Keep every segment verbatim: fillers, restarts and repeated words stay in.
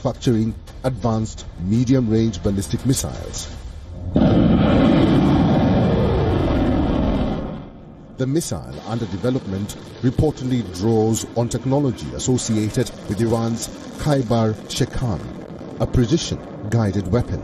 manufacturing advanced medium-range ballistic missiles. The missile under development reportedly draws on technology associated with Iran's Khyber-Shekan, a precision-guided weapon.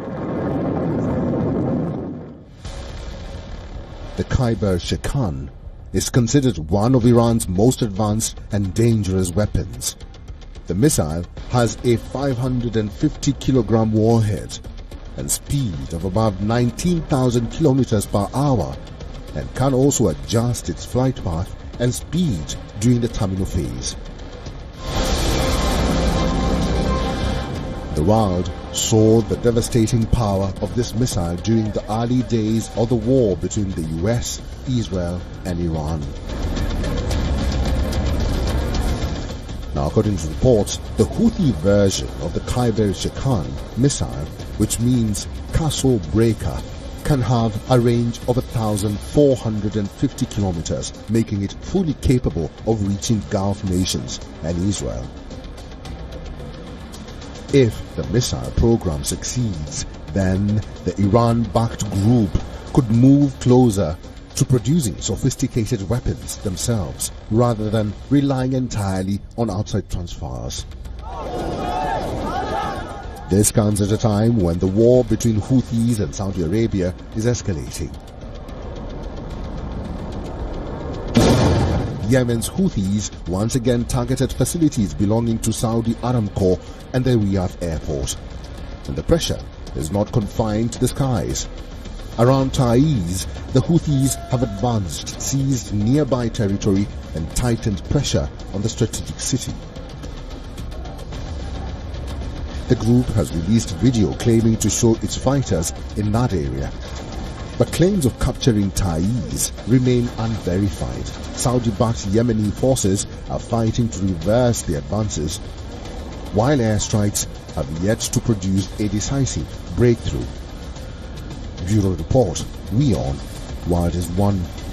The Khyber-Shekan is considered one of Iran's most advanced and dangerous weapons. The missile has a five hundred fifty kilogram warhead and speed of about nineteen thousand kilometers per hour, and can also adjust its flight path and speed during the terminal phase. The world saw the devastating power of this missile during the early days of the war between the U S, Israel and Iran. Now, according to reports, the Houthi version of the Khyber-Shekan missile, which means castle breaker, can have a range of one thousand four hundred fifty kilometers, making it fully capable of reaching Gulf nations and Israel. If the missile program succeeds, then the Iran-backed group could move closer to producing sophisticated weapons themselves, rather than relying entirely on outside transfers. This comes at a time when the war between Houthis and Saudi Arabia is escalating. Yemen's Houthis once again targeted facilities belonging to Saudi Aramco and the Riyadh airport. And the pressure is not confined to the skies. Around Taiz, the Houthis have advanced, seized nearby territory and tightened pressure on the strategic city. The group has released video claiming to show its fighters in that area. But claims of capturing Taiz remain unverified. Saudi-backed Yemeni forces are fighting to reverse the advances, while airstrikes have yet to produce a decisive breakthrough. Bureau Report, WION, World is One.